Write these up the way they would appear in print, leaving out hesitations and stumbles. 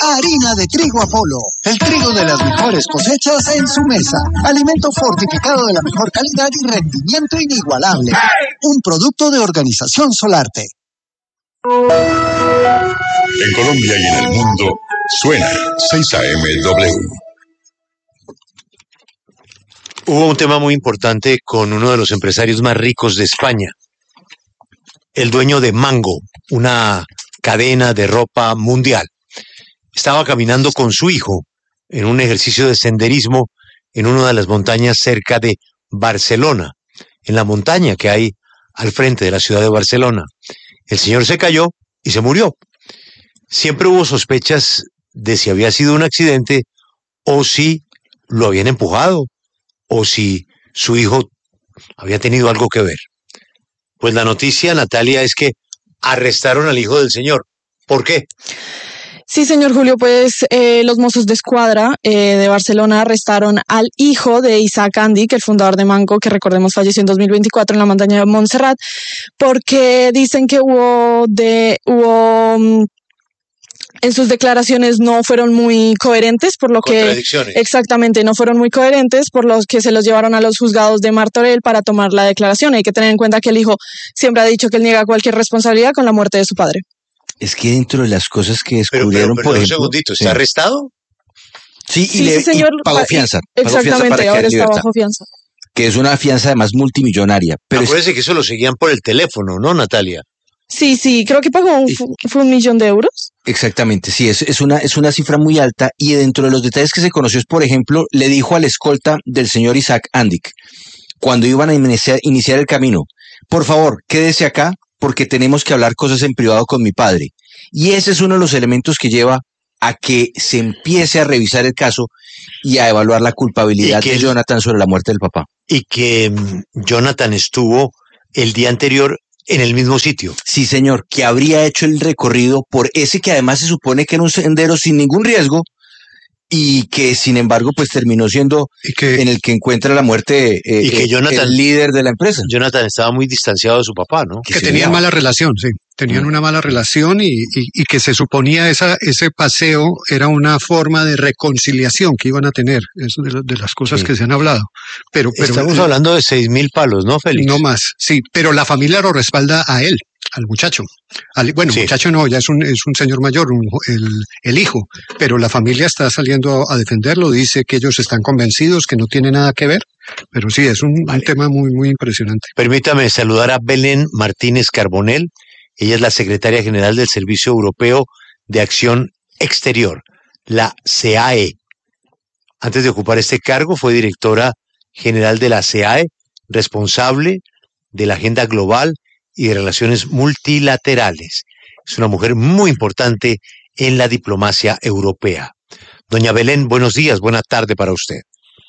Harina de trigo Apolo. El trigo de las mejores cosechas en su mesa. Alimento fortificado de la mejor calidad y rendimiento inigualable. Un producto de Organización Solarte. En Colombia y en el mundo, suena 6am-W. Hubo un tema muy importante con uno de los empresarios más ricos de España, el dueño de Mango, una cadena de ropa mundial. Estaba caminando con su hijo en un ejercicio de senderismo en una de las montañas cerca de Barcelona, en la montaña que hay al frente de la ciudad de Barcelona. El señor se cayó y se murió. Siempre hubo sospechas de si había sido un accidente o si lo habían empujado o si su hijo había tenido algo que ver. Pues la noticia, Natalia, es que arrestaron al hijo del señor. ¿Por qué? Sí, señor Julio, pues los Mossos de Escuadra de Barcelona arrestaron al hijo de Isaac Andic, el fundador de Mango, que recordemos falleció en 2024 en la montaña de Montserrat, porque dicen que en sus declaraciones no fueron muy coherentes, por lo que exactamente no fueron muy coherentes, por lo que se los llevaron a los juzgados de Martorell para tomar la declaración. Hay que tener en cuenta que el hijo siempre ha dicho que él niega cualquier responsabilidad con la muerte de su padre. Es que dentro de las cosas que descubrieron, pero por ejemplo... un segundito, ¿está arrestado? Sí, señor, y pagó fianza. Exactamente, ahora está bajo fianza. Que es una fianza además multimillonaria. Pero acuérdese que eso lo seguían por el teléfono, ¿no, Natalia? Sí, creo que pagó fue 1 millón de euros. Exactamente, sí, es una cifra muy alta, y dentro de los detalles que se conoció es, por ejemplo, le dijo al escolta del señor Isaac Andic, cuando iban a iniciar el camino: por favor, quédese acá porque tenemos que hablar cosas en privado con mi padre. Y ese es uno de los elementos que lleva a que se empiece a revisar el caso y a evaluar la culpabilidad de Jonathan sobre la muerte del papá. Y que Jonathan estuvo el día anterior en el mismo sitio. Sí, señor, que habría hecho el recorrido por ese que además se supone que era un sendero sin ningún riesgo, y que sin embargo pues terminó siendo en el que encuentra la muerte el líder de la empresa. Jonathan estaba muy distanciado de su papá, ¿no? Que tenían mala relación, sí. Tenían una mala relación y que se suponía ese paseo era una forma de reconciliación que iban a tener. Eso de las cosas que se han hablado. Pero estamos hablando de 6.000 palos, ¿no, Félix? No más, sí. Pero la familia lo respalda a él, al muchacho. Sí. Muchacho no, ya es un señor mayor, el hijo. Pero la familia está saliendo a defenderlo. Dice que ellos están convencidos, que no tiene nada que ver. Pero sí, es un tema muy, muy impresionante. Permítame saludar a Belén Martínez Carbonell. Ella es la secretaria general del Servicio Europeo de Acción Exterior, la SEAE. Antes de ocupar este cargo fue directora general de la SEAE, responsable de la agenda global y de relaciones multilaterales. Es una mujer muy importante en la diplomacia europea. Doña Belén, buenos días, buena tarde para usted.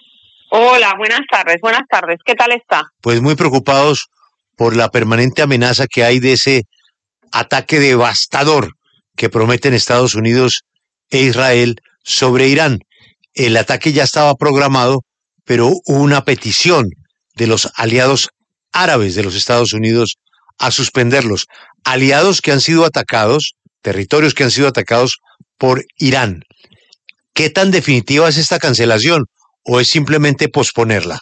Hola, buenas tardes. ¿Qué tal está? Pues muy preocupados por la permanente amenaza que hay de ese ataque devastador que prometen Estados Unidos e Israel sobre Irán. El ataque ya estaba programado, pero hubo una petición de los aliados árabes de los Estados Unidos a suspenderlos. Aliados que han sido atacados, territorios que han sido atacados por Irán. ¿Qué tan definitiva es esta cancelación o es simplemente posponerla?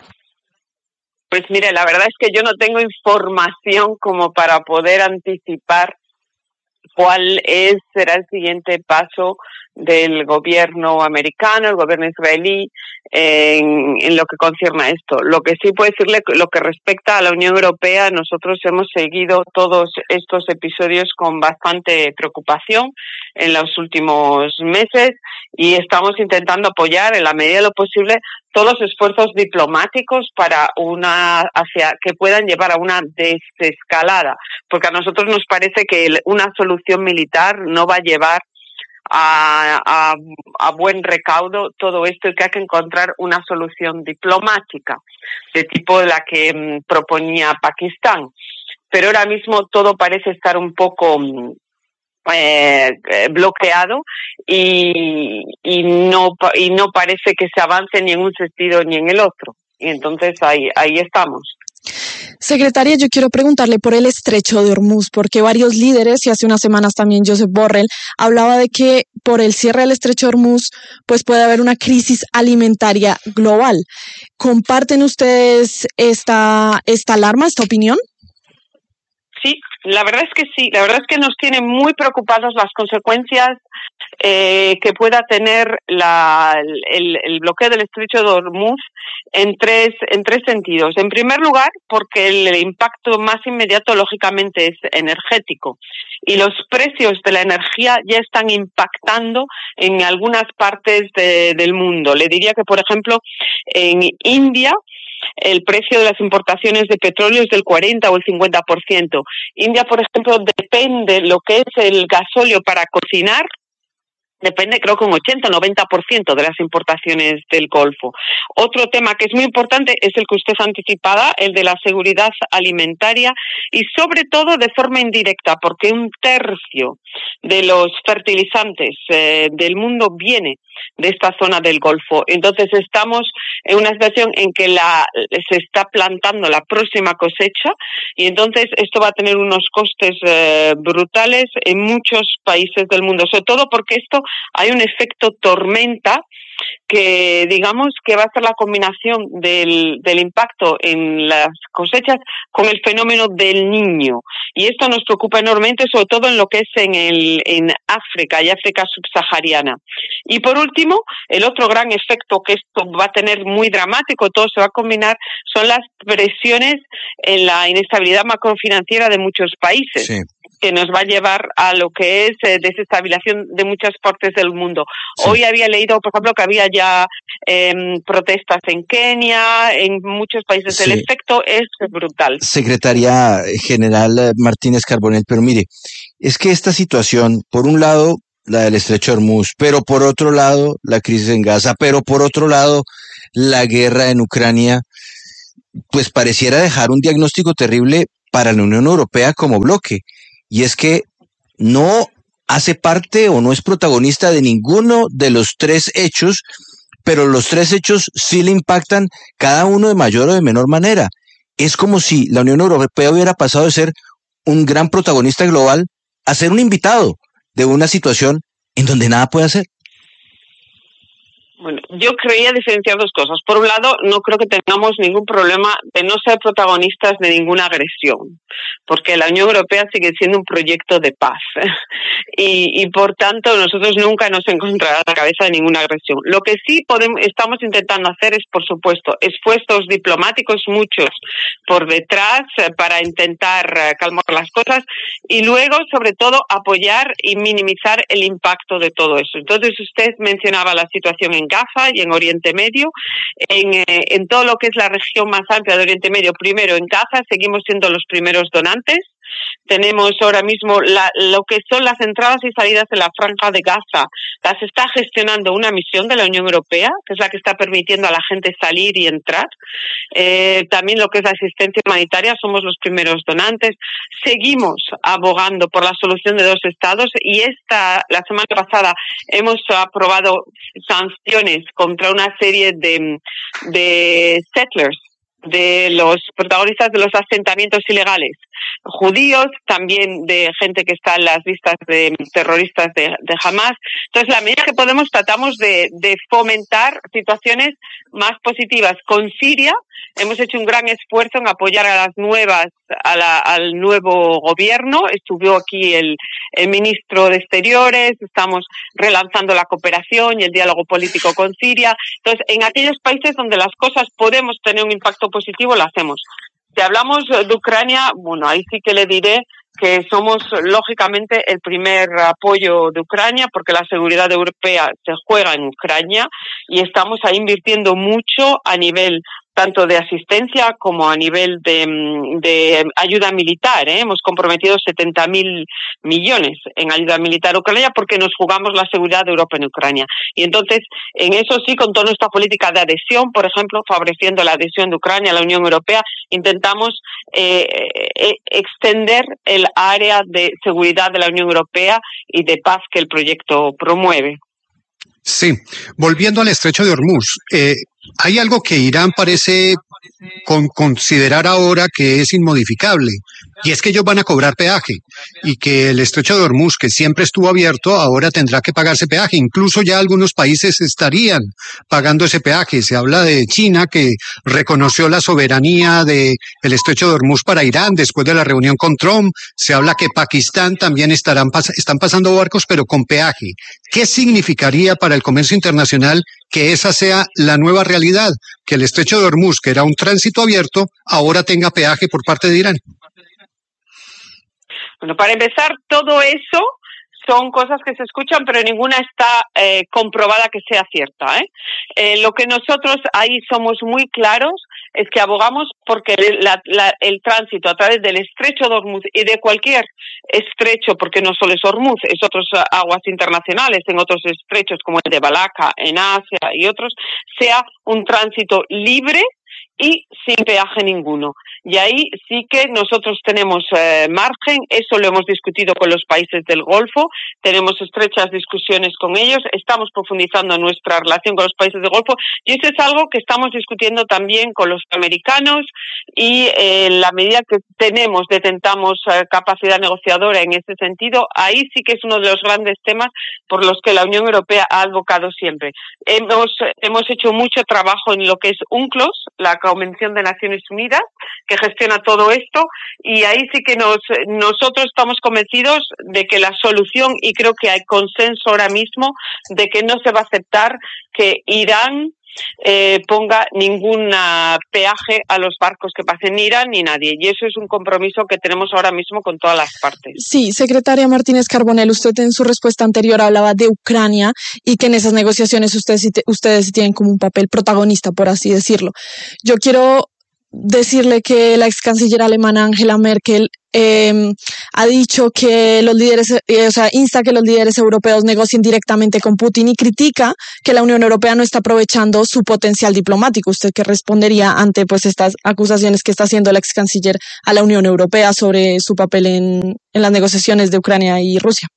Pues mire, la verdad es que yo no tengo información como para poder anticipar cuál será el siguiente paso del gobierno americano, el gobierno israelí, en lo que concierne a esto. Lo que sí puedo decirle, lo que respecta a la Unión Europea, nosotros hemos seguido todos estos episodios con bastante preocupación en los últimos meses y estamos intentando apoyar en la medida de lo posible todos los esfuerzos diplomáticos para que puedan llevar a una desescalada, porque a nosotros nos parece que una solución militar no va a llevar a buen recaudo todo esto y que hay que encontrar una solución diplomática de tipo la que proponía Pakistán. Pero ahora mismo todo parece estar un poco bloqueado y no parece que se avance ni en un sentido ni en el otro. Y entonces ahí estamos. Secretaria, yo quiero preguntarle por el estrecho de Hormuz, porque varios líderes, y hace unas semanas también Josep Borrell, hablaba de que por el cierre del estrecho de Hormuz, pues puede haber una crisis alimentaria global. ¿Comparten ustedes esta alarma, esta opinión? Sí, la verdad es que sí. La verdad es que nos tienen muy preocupados las consecuencias que pueda tener el bloqueo del estrecho de Hormuz en tres sentidos. En primer lugar, porque el impacto más inmediato, lógicamente, es energético. Y los precios de la energía ya están impactando en algunas partes del mundo. Le diría que, por ejemplo, en India, el precio de las importaciones de petróleo es del 40 o el 50%. India, por ejemplo, depende lo que es el gasóleo para cocinar, depende creo que un 80 o 90% de las importaciones del Golfo. Otro tema que es muy importante es el que usted anticipaba, el de la seguridad alimentaria y sobre todo de forma indirecta, porque 1/3 de los fertilizantes del mundo viene de esta zona del Golfo. Entonces estamos en una situación en que se está plantando la próxima cosecha y entonces esto va a tener unos costes brutales en muchos países del mundo, sobre todo porque hay un efecto tormenta que digamos que va a ser la combinación del impacto en las cosechas con el fenómeno del Niño. Y esto nos preocupa enormemente, sobre todo en lo que es en África y África subsahariana. Y por último, el otro gran efecto que esto va a tener muy dramático, todo se va a combinar, son las presiones en la inestabilidad macrofinanciera de muchos países. Sí. Que nos va a llevar a lo que es desestabilización de muchas partes del mundo. Sí. Hoy había leído, por ejemplo, que había ya protestas en Kenia, en muchos países. Sí. El efecto es brutal. Secretaria General Martínez Carbonell, pero mire, es que esta situación, por un lado, la del estrecho de Hormuz, pero por otro lado, la crisis en Gaza, pero por otro lado, la guerra en Ucrania, pues pareciera dejar un diagnóstico terrible para la Unión Europea como bloque. Y es que no hace parte o no es protagonista de ninguno de los tres hechos, pero los tres hechos sí le impactan cada uno de mayor o de menor manera. Es como si la Unión Europea hubiera pasado de ser un gran protagonista global a ser un invitado de una situación en donde nada puede hacer. Bueno, yo creía diferenciar dos cosas. Por un lado, no creo que tengamos ningún problema de no ser protagonistas de ninguna agresión, porque la Unión Europea sigue siendo un proyecto de paz y por tanto nosotros nunca nos encontrará a la cabeza de ninguna agresión. Lo que sí estamos intentando hacer es, por supuesto, esfuerzos diplomáticos muchos por detrás para intentar calmar las cosas y luego, sobre todo, apoyar y minimizar el impacto de todo eso. Entonces, usted mencionaba la situación en Gaza y en Oriente Medio, en todo lo que es la región más amplia de Oriente Medio. Primero, en Gaza seguimos siendo los primeros donantes. Tenemos ahora mismo lo que son las entradas y salidas de la Franja de Gaza. Las está gestionando una misión de la Unión Europea, que es la que está permitiendo a la gente salir y entrar. También lo que es la asistencia humanitaria, somos los primeros donantes. Seguimos abogando por la solución de 2 estados y la semana pasada hemos aprobado sanciones contra una serie de settlers, de los protagonistas de los asentamientos ilegales, judíos, también de gente que está en las listas de terroristas de Hamas. Entonces, la medida que podemos, tratamos de fomentar situaciones más positivas. Con Siria hemos hecho un gran esfuerzo en apoyar al nuevo gobierno. Estuvo aquí el ministro de Exteriores, estamos relanzando la cooperación y el diálogo político con Siria. Entonces, en aquellos países donde las cosas podemos tener un impacto positivo, lo hacemos. Si hablamos de Ucrania, bueno, ahí sí que le diré que somos lógicamente el primer apoyo de Ucrania porque la seguridad europea se juega en Ucrania y estamos ahí invirtiendo mucho a nivel tanto de asistencia como a nivel de ayuda militar. Hemos comprometido 70.000 millones en ayuda militar a Ucrania porque nos jugamos la seguridad de Europa en Ucrania. Y entonces, en eso sí, con toda nuestra política de adhesión, por ejemplo, favoreciendo la adhesión de Ucrania a la Unión Europea, intentamos extender el área de seguridad de la Unión Europea y de paz que el proyecto promueve. Sí, volviendo al estrecho de Hormuz, Hay algo que Irán parece considerar ahora que es inmodificable, y es que ellos van a cobrar peaje, y que el estrecho de Hormuz, que siempre estuvo abierto, ahora tendrá que pagarse peaje. Incluso ya algunos países estarían pagando ese peaje. Se habla de China, que reconoció la soberanía del estrecho de Hormuz para Irán después de la reunión con Trump. Se habla que Pakistán también están pasando barcos, pero con peaje. ¿Qué significaría para el comercio internacional que esa sea la nueva realidad? Que el estrecho de Hormuz, que era un tránsito abierto, ahora tenga peaje por parte de Irán. Bueno, para empezar, todo eso son cosas que se escuchan, pero ninguna está comprobada que sea cierta. Lo que nosotros ahí somos muy claros es que abogamos porque el tránsito a través del estrecho de Hormuz y de cualquier estrecho, porque no solo es Hormuz, es otras aguas internacionales, en otros estrechos como el de Malaca, en Asia y otros, sea un tránsito libre y sin peaje ninguno. Y ahí sí que nosotros tenemos margen, eso lo hemos discutido con los países del Golfo, tenemos estrechas discusiones con ellos, estamos profundizando nuestra relación con los países del Golfo y eso es algo que estamos discutiendo también con los americanos y en la medida que detentamos capacidad negociadora en ese sentido, ahí sí que es uno de los grandes temas por los que la Unión Europea ha advocado siempre. Hemos hecho mucho trabajo en lo que es UNCLOS, la Convención de Naciones Unidas, que gestiona todo esto, y ahí sí que nosotros estamos convencidos de que la solución, y creo que hay consenso ahora mismo, de que no se va a aceptar que Irán ponga ningún peaje a los barcos que pasen ni Irán ni nadie, y eso es un compromiso que tenemos ahora mismo con todas las partes. Sí, secretaria Martínez Carbonell, usted en su respuesta anterior hablaba de Ucrania y que en esas negociaciones ustedes tienen como un papel protagonista, por así decirlo. Yo quiero decirle que la ex canciller alemana Angela Merkel ha dicho que los líderes, insta que los líderes europeos negocien directamente con Putin y critica que la Unión Europea no está aprovechando su potencial diplomático. ¿Usted qué respondería ante estas acusaciones que está haciendo la ex canciller a la Unión Europea sobre su papel en las negociaciones de Ucrania y Rusia?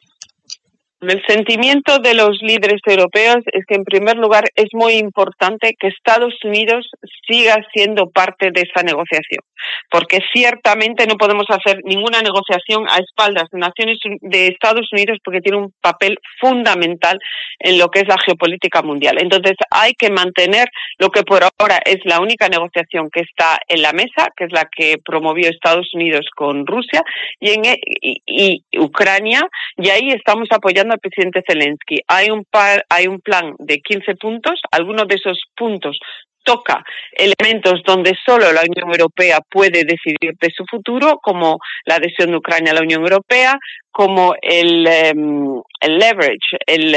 El sentimiento de los líderes europeos es que, en primer lugar, es muy importante que Estados Unidos siga siendo parte de esa negociación, porque ciertamente no podemos hacer ninguna negociación a espaldas de Estados Unidos, porque tiene un papel fundamental en lo que es la geopolítica mundial. Entonces, hay que mantener lo que por ahora es la única negociación que está en la mesa, que es la que promovió Estados Unidos con Rusia y Ucrania, y ahí estamos apoyando al presidente Zelensky. Hay un plan de 15 puntos, algunos de esos puntos toca elementos donde solo la Unión Europea puede decidir de su futuro, como la adhesión de Ucrania a la Unión Europea, como el leverage,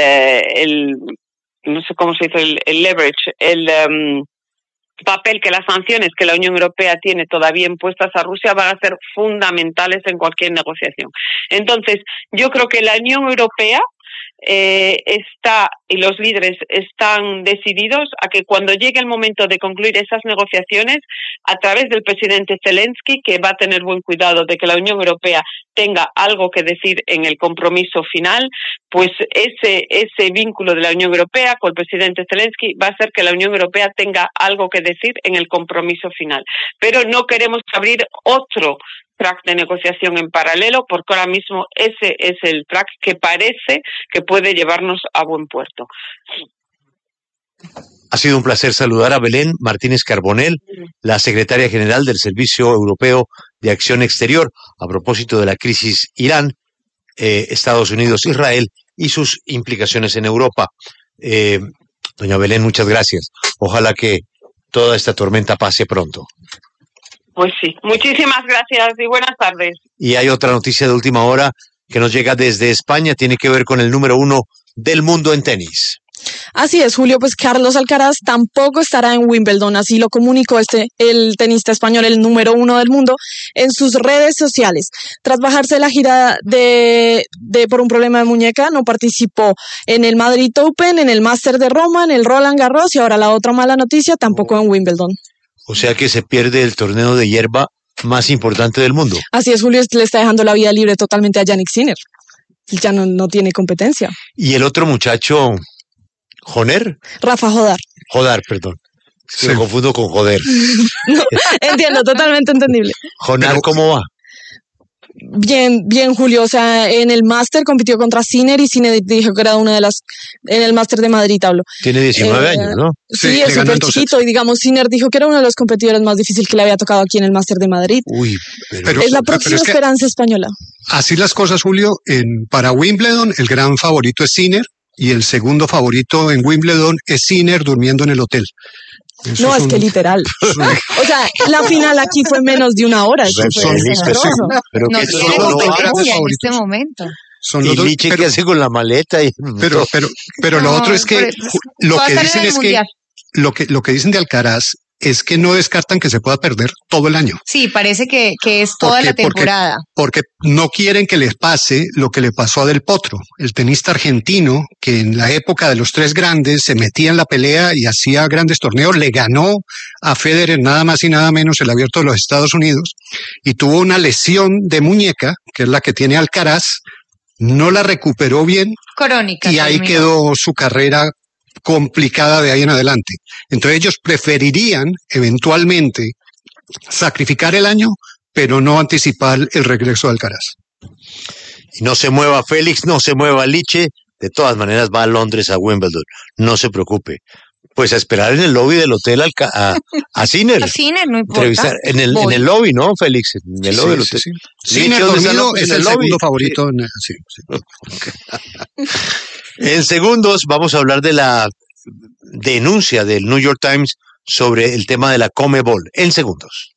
no sé cómo se dice, el leverage, papel que las sanciones que la Unión Europea tiene todavía impuestas a Rusia van a ser fundamentales en cualquier negociación. Entonces, yo creo que la Unión Europea y los líderes están decididos a que cuando llegue el momento de concluir esas negociaciones, a través del presidente Zelensky, que va a tener buen cuidado de que la Unión Europea tenga algo que decir en el compromiso final, pues ese vínculo de la Unión Europea con el presidente Zelensky va a hacer que la Unión Europea tenga algo que decir en el compromiso final. Pero no queremos abrir otro track de negociación en paralelo, porque ahora mismo ese es el track que parece que puede llevarnos a buen puerto. Ha sido un placer saludar a Belén Martínez Carbonell, la secretaria general del Servicio Europeo de Acción Exterior, a propósito de la crisis Irán, Estados Unidos, Israel y sus implicaciones en Europa. Doña Belén, muchas gracias. Ojalá que toda esta tormenta pase pronto. Pues sí, muchísimas gracias y buenas tardes. Y hay otra noticia de última hora que nos llega desde España, tiene que ver con el número 1 del mundo en tenis. Así es, Julio, pues Carlos Alcaraz tampoco estará en Wimbledon, así lo comunicó el tenista español, el número 1 del mundo, en sus redes sociales. Tras bajarse la gira por un problema de muñeca, no participó en el Madrid Open, en el Master de Roma, en el Roland Garros y ahora la otra mala noticia, tampoco en Wimbledon. O sea que se pierde el torneo de hierba más importante del mundo. Así es, Julio, le está dejando la vida libre totalmente a Jannik Sinner. Ya no tiene competencia. ¿Y el otro muchacho, Joner? Rafa Jodar. Jodar, perdón. Sí. Lo confundo con joder. No, entiendo, totalmente entendible. Jonar, ¿cómo va? Bien, Julio. O sea, en el máster compitió contra Sinner y Sinner dijo que era una de las... En el máster de Madrid hablo. Tiene 19 años, ¿no? Sí, es súper chiquito. Y digamos, Sinner dijo que era uno de los competidores más difíciles que le había tocado aquí en el máster de Madrid. Uy, es la próxima esperanza española. Así las cosas, Julio. Para Wimbledon, el gran favorito es Sinner y el segundo favorito en Wimbledon es Sinner durmiendo en el hotel. Eso no, es que literal. O sea, la final aquí fue menos de una hora. Pero no tiene competencia en este momento. Son los dos, Liche, ¿qué hace con la maleta? Pero lo otro es que lo que dicen es que lo que dicen de Alcaraz es que no descartan que se pueda perder todo el año. Sí, parece que es toda la temporada. Porque no quieren que les pase lo que le pasó a Del Potro, el tenista argentino que en la época de los tres grandes se metía en la pelea y hacía grandes torneos, le ganó a Federer nada más y nada menos el Abierto de los Estados Unidos y tuvo una lesión de muñeca, que es la que tiene Alcaraz, no la recuperó bien. Crónica. Y ahí quedó su carrera complicada de ahí en adelante. Entonces ellos preferirían eventualmente sacrificar el año, pero no anticipar el regreso de Alcaraz. Y no se mueva Félix, no se mueva Liche, de todas maneras va a Londres, a Wimbledon, no se preocupe. Pues a esperar en el lobby del hotel a Sinner. A Sinner, no importa. En el lobby, ¿no, Félix? En el lobby del hotel. Sí. Sinner dormido es el segundo favorito. Sí. En segundos vamos a hablar de la denuncia del New York Times sobre el tema de la CONMEBOL. En segundos.